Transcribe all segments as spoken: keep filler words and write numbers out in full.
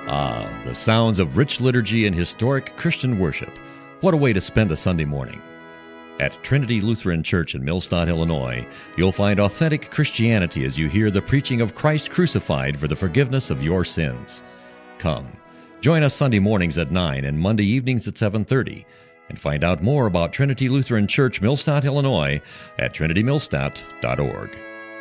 Ah, the sounds of rich liturgy and historic Christian worship. What a way to spend a Sunday morning. At Trinity Lutheran Church in Millstadt, Illinois, you'll find authentic Christianity as you hear the preaching of Christ crucified for the forgiveness of your sins. Come, join us Sunday mornings at nine and Monday evenings at seven thirty, and find out more about Trinity Lutheran Church, Millstadt, Illinois at trinity millstadt dot org.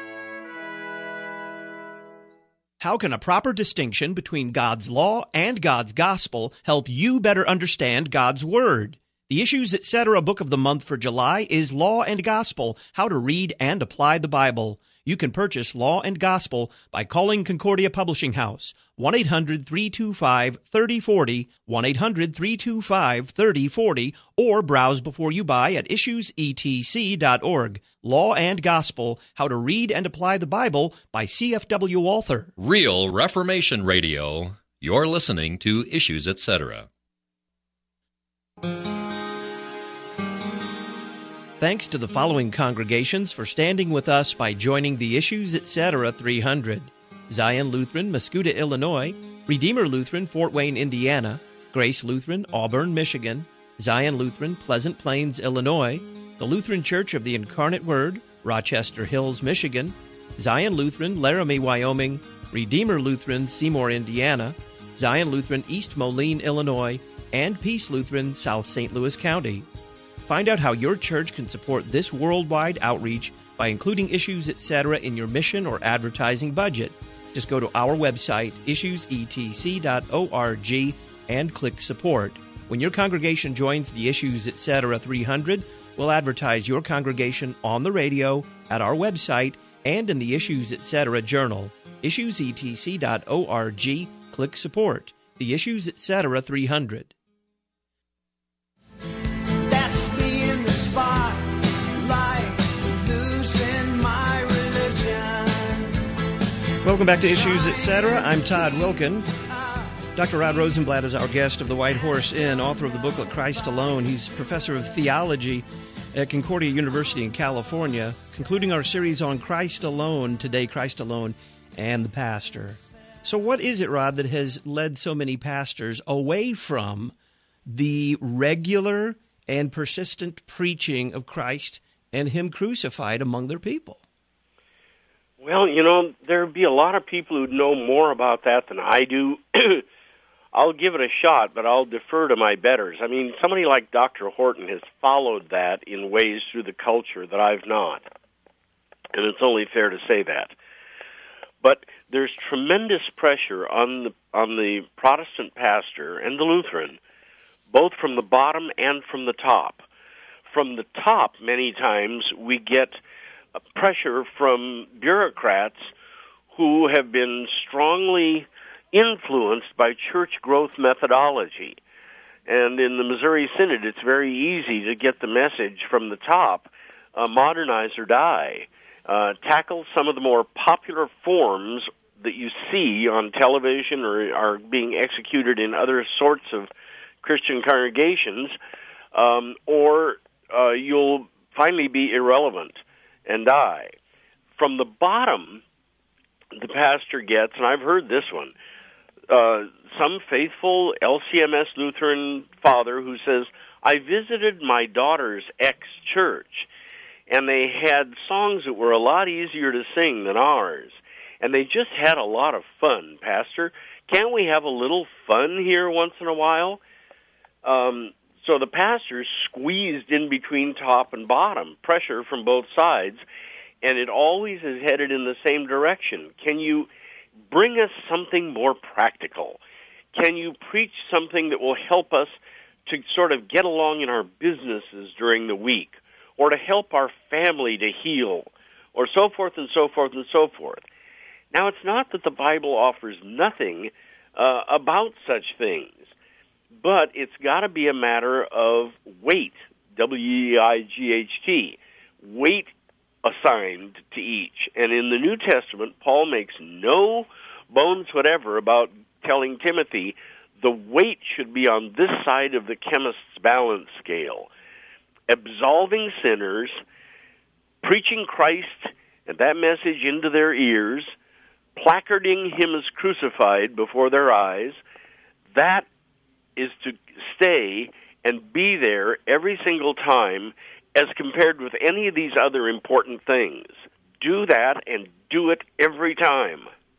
How can a proper distinction between God's law and God's gospel help you better understand God's Word? The Issues Etc. book of the month for July is Law and Gospel, How to Read and Apply the Bible. You can purchase Law and Gospel by calling Concordia Publishing House, one eight hundred, three two five, three oh four oh, one eight hundred, three two five, three oh four oh, or browse before you buy at issues e t c dot org. Law and Gospel, How to Read and Apply the Bible by C F W Walther. Real Reformation Radio. You're listening to Issues Etc. Thanks to the following congregations for standing with us by joining the Issues Etc. three hundred. Zion Lutheran, Mascoutah, Illinois; Redeemer Lutheran, Fort Wayne, Indiana; Grace Lutheran, Auburn, Michigan; Zion Lutheran, Pleasant Plains, Illinois; the Lutheran Church of the Incarnate Word, Rochester Hills, Michigan; Zion Lutheran, Laramie, Wyoming; Redeemer Lutheran, Seymour, Indiana; Zion Lutheran, East Moline, Illinois; and Peace Lutheran, South Saint Louis County. Find out how your church can support this worldwide outreach by including Issues Etc. in your mission or advertising budget. Just go to our website, issues e t c dot org, and click Support. When your congregation joins the Issues Etc. three hundred, we'll advertise your congregation on the radio, at our website, and in the Issues Etc. journal. issues e t c dot org, click Support. The Issues Etc. three hundred. Welcome back to Issues Etc. I'm Todd Wilkin. Doctor Rod Rosenblatt is our guest of the White Horse Inn, author of the booklet Christ Alone. He's professor of theology at Concordia University in California, concluding our series on Christ Alone today, Christ Alone and the Pastor. So what is it, Rod, that has led so many pastors away from the regular and persistent preaching of Christ and Him crucified among their people? Well, you know, there'd be a lot of people who'd know more about that than I do. I'll give it a shot, but I'll defer to my betters. I mean, somebody like Doctor Horton has followed that in ways through the culture that I've not. And it's only fair to say that. But there's tremendous pressure on the on the Protestant pastor and the Lutheran, both from the bottom and from the top. From the top, many times, we get pressure from bureaucrats who have been strongly influenced by church growth methodology. And in the Missouri Synod, it's very easy to get the message from the top, uh, modernize or die. Uh, tackle some of the more popular forms that you see on television or are being executed in other sorts of Christian congregations, um, or uh, you'll finally be irrelevant and die. From the bottom, the pastor gets, and I've heard this one, uh, some faithful L C M S Lutheran father who says, I visited my daughter's ex-church, and they had songs that were a lot easier to sing than ours, and they just had a lot of fun, Pastor. Can't we have a little fun here once in a while? Um, so the pastor's squeezed in between top and bottom, pressure from both sides, and it always is headed in the same direction. Can you bring us something more practical? Can you preach something that will help us to sort of get along in our businesses during the week, or to help our family to heal, or so forth and so forth and so forth? Now, it's not that the Bible offers nothing uh, about such things, but it's got to be a matter of weight, W E I G H T, weight assigned to each. And in the New Testament, Paul makes no bones whatever about telling Timothy the weight should be on this side of the chemist's balance scale. Absolving sinners, preaching Christ and that message into their ears, placarding him as crucified before their eyes, that is to stay and be there every single time as compared with any of these other important things. Do that and do it every time.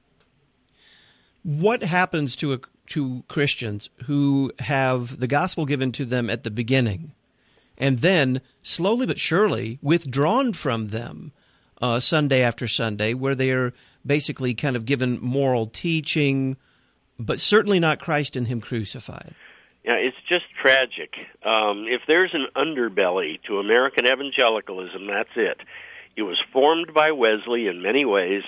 What happens to a, to Christians who have the gospel given to them at the beginning and then slowly but surely withdrawn from them uh, Sunday after Sunday, where they are basically kind of given moral teaching, but certainly not Christ and Him crucified? Yeah, it's just tragic. Um, if there's an underbelly to American evangelicalism, that's it. It was formed by Wesley in many ways,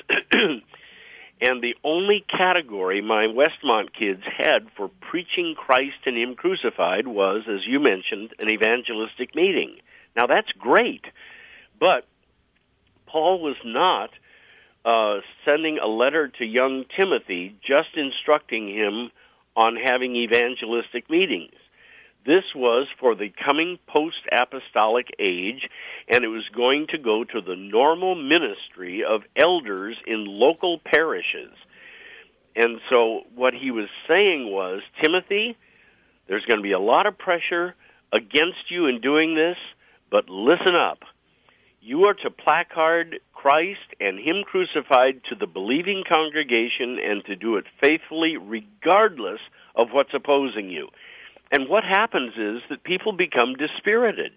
and the only category my Westmont kids had for preaching Christ and Him crucified was, as you mentioned, an evangelistic meeting. Now, that's great, but Paul was not uh, sending a letter to young Timothy just instructing him on having evangelistic meetings. This was for the coming post-apostolic age, and it was going to go to the normal ministry of elders in local parishes. And so what he was saying was, Timothy, there's going to be a lot of pressure against you in doing this, but listen up. You are to placard Christ and Him crucified to the believing congregation and to do it faithfully regardless of what's opposing you. And what happens is that people become dispirited.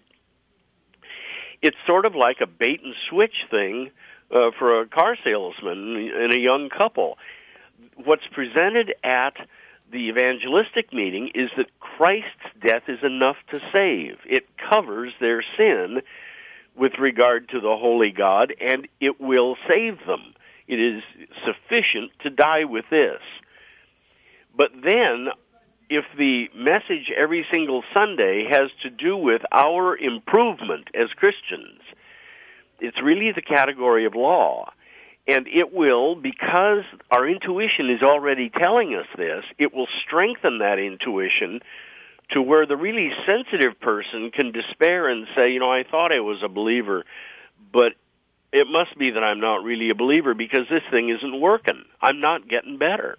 It's sort of like a bait-and-switch thing uh, for a car salesman and a young couple. What's presented at the evangelistic meeting is that Christ's death is enough to save. It covers their sin with regard to the holy God, and it will save them. It is sufficient to die with this. But then, if the message every single Sunday has to do with our improvement as Christians, it's really the category of law. And it will, because our intuition is already telling us this, it will strengthen that intuition to where the really sensitive person can despair and say, you know, I thought I was a believer, but it must be that I'm not really a believer because this thing isn't working. I'm not getting better.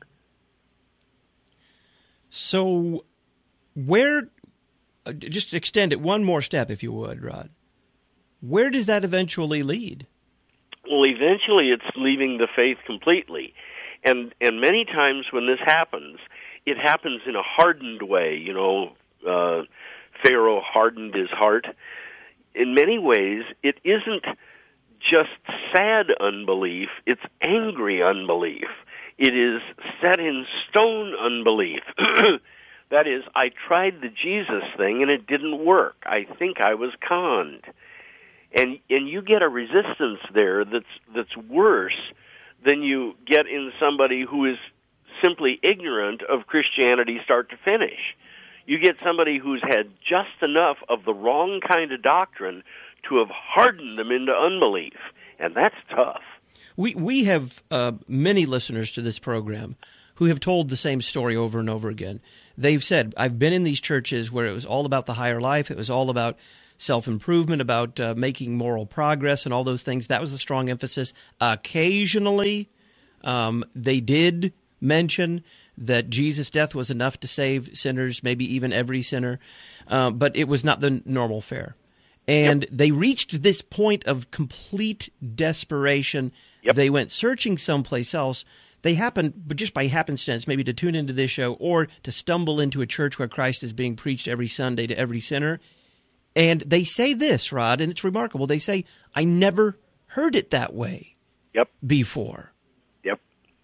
So where, uh, just extend it one more step, if you would, Rod. Where does that eventually lead? Well, eventually it's leaving the faith completely. And and many times when this happens, it happens in a hardened way. You know, uh, Pharaoh hardened his heart. In many ways, it isn't just sad unbelief, it's angry unbelief. It is set in stone unbelief. That is, I tried the Jesus thing and it didn't work. I think I was conned. And and you get a resistance there that's that's worse than you get in somebody who is simply ignorant of Christianity start to finish. You get somebody who's had just enough of the wrong kind of doctrine to have hardened them into unbelief, and that's tough. We we have uh, many listeners to this program who have told the same story over and over again. They've said, I've been in these churches where it was all about the higher life, it was all about self-improvement, about uh, making moral progress and all those things. That was the strong emphasis. Occasionally, um, they did mention that Jesus' death was enough to save sinners, maybe even every sinner, uh, but it was not the normal fare. And yep. They reached this point of complete desperation. Yep. They went searching someplace else. They happened, but just by happenstance, maybe to tune into this show or to stumble into a church where Christ is being preached every Sunday to every sinner. And they say this, Rod, and it's remarkable. They say, I never heard it that way yep. before. Yep.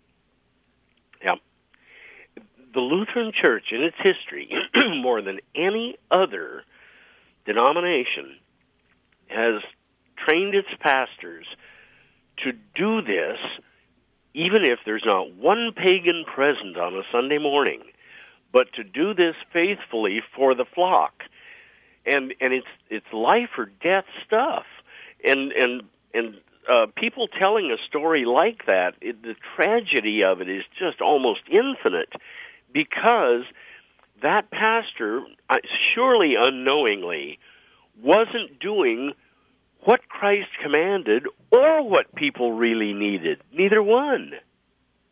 Yep. The Lutheran Church in its history, more than any other denomination, has trained its pastors to do this even if there's not one pagan present on a Sunday morning, but to do this faithfully for the flock. And and it's it's life or death stuff. And and and uh, people telling a story like that, it, the tragedy of it is just almost infinite, because that pastor, uh, surely unknowingly, wasn't doing what Christ commanded or what people really needed. Neither one.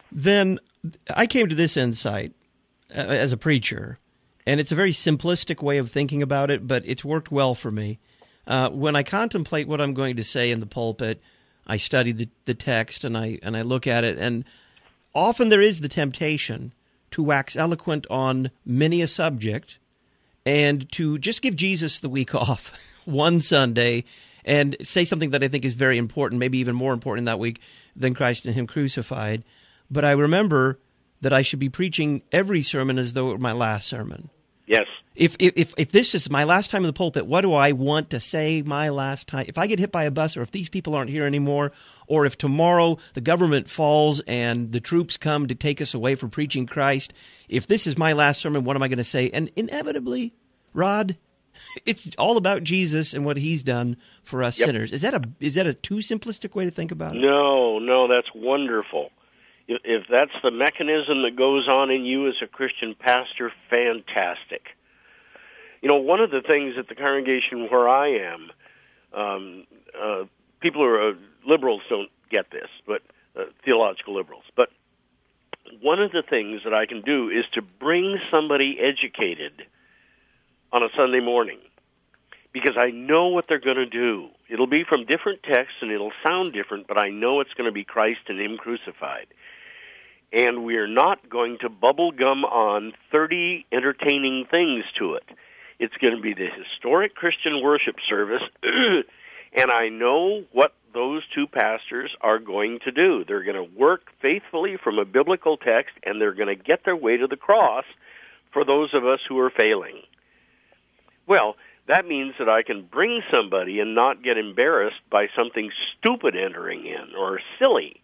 then I came to this insight uh, as a preacher, and it's a very simplistic way of thinking about it, but it's worked well for me. Uh, when I contemplate what I'm going to say in the pulpit, I study the, the text and I and I look at it, and often there is the temptation to wax eloquent on many a subject and to just give Jesus the week off one Sunday and say something that I think is very important, maybe even more important that week than Christ and Him crucified. But I remember that I should be preaching every sermon as though it were my last sermon. Yes. If if if this is my last time in the pulpit, what do I want to say my last time? If I get hit by a bus, or if these people aren't here anymore, or if tomorrow the government falls and the troops come to take us away from preaching Christ, if this is my last sermon, what am I going to say? And inevitably, Rod, it's all about Jesus and what He's done for us yep. sinners. Is that a is that a too simplistic way to think about it? No, no, that's wonderful. If, if that's the mechanism that goes on in you as a Christian pastor, fantastic. You know, one of the things at the congregation where I am, um, uh, people who are uh, liberals don't get this, but uh, theological liberals. But one of the things that I can do is to bring somebody educated on a Sunday morning, because I know what they're going to do. It'll be from different texts, and it'll sound different, but I know it's going to be Christ and Him crucified. And we're not going to bubble gum on thirty entertaining things to it. It's going to be the historic Christian worship service, and I know what those two pastors are going to do. They're going to work faithfully from a biblical text, and they're going to get their way to the cross for those of us who are failing. Well, that means that I can bring somebody and not get embarrassed by something stupid entering in or silly.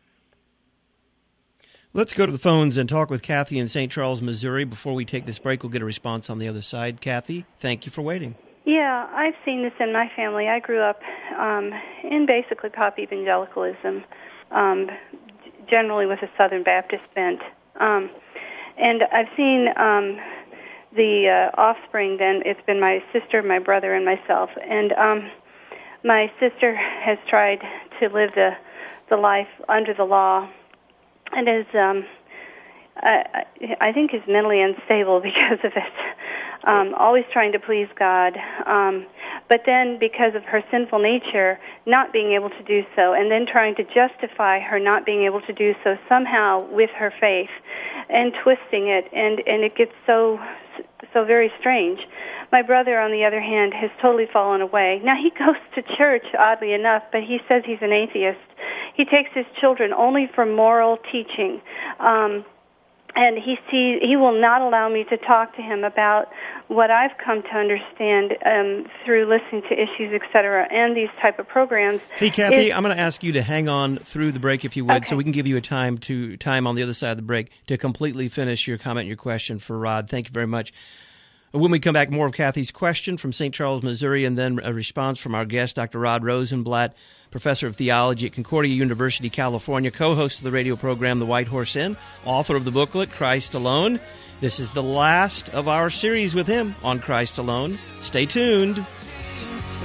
Let's go to the phones and talk with Kathy in Saint Charles, Missouri. Before we take this break, we'll get a response on the other side. Kathy, thank you for waiting. Yeah, I've seen this in my family. I grew up um, in basically pop evangelicalism, um, generally with a Southern Baptist bent. Um, and I've seen um, the uh, offspring, then it's been my sister, my brother, and myself. And um, my sister has tried to live the, the life under the law, and is, um, I, I think, is mentally unstable because of it. Um, always trying to please God, um, but then because of her sinful nature, not being able to do so, and then trying to justify her not being able to do so somehow with her faith, and twisting it, and, and it gets so so very strange. My brother, on the other hand, has totally fallen away. Now, he goes to church, oddly enough, but he says he's an atheist. He takes his children only for moral teaching, um, and he sees, he will not allow me to talk to him about what I've come to understand um, through listening to Issues, et cetera, and these type of programs. Hey, Kathy, is, I'm going to ask you to hang on through the break, if you would, okay. so we can give you a time to time on the other side of the break to completely finish your comment, your question for Rod. Thank you very much. When we come back, more of Kathy's question from Saint Charles, Missouri, and then a response from our guest, Doctor Rod Rosenblatt, professor of theology at Concordia University, California, co-host of the radio program The White Horse Inn, author of the booklet Christ Alone. This is the last of our series with him on Christ Alone. Stay tuned.